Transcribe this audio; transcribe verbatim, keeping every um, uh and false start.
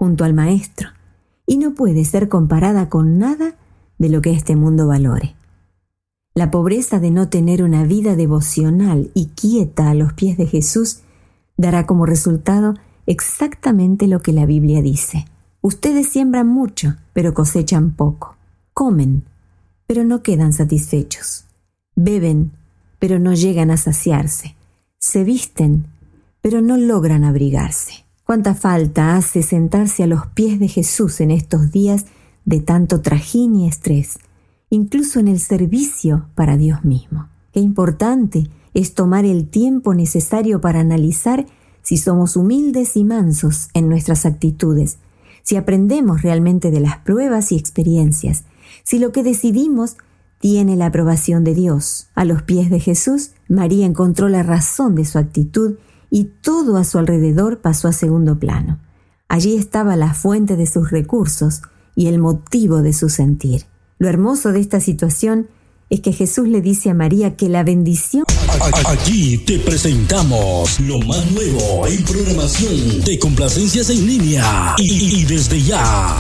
junto al Maestro y no puede ser comparada con nada de lo que este mundo valore. La pobreza de no tener una vida devocional y quieta a los pies de Jesús dará como resultado exactamente lo que la Biblia dice. Ustedes siembran mucho, pero cosechan poco. Comen, pero no quedan satisfechos. Beben, pero no llegan a saciarse. Se visten, pero no logran abrigarse. Cuánta falta hace sentarse a los pies de Jesús en estos días de tanto trajín y estrés, incluso en el servicio para Dios mismo. Qué importante es tomar el tiempo necesario para analizar si somos humildes y mansos en nuestras actitudes, si aprendemos realmente de las pruebas y experiencias, si lo que decidimos tiene la aprobación de Dios. A los pies de Jesús, María encontró la razón de su actitud y todo a su alrededor pasó a segundo plano. Allí estaba la fuente de sus recursos y el motivo de su sentir. Lo hermoso de esta situación es que Jesús le dice a María que la bendición... Aquí te presentamos lo más nuevo en programación de complacencias en línea y, y desde ya.